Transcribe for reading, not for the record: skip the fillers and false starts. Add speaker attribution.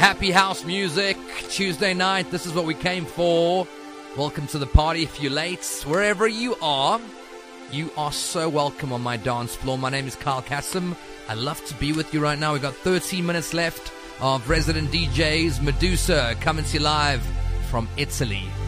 Speaker 1: Happy house music, Tuesday night, this is what we came for. Welcome to the party if you're late. Wherever you are so welcome on my dance floor. My name is Kyle Kasim. I love to be with you right now. We've got 13 minutes left of resident DJs. Medusa coming to you live from Italy.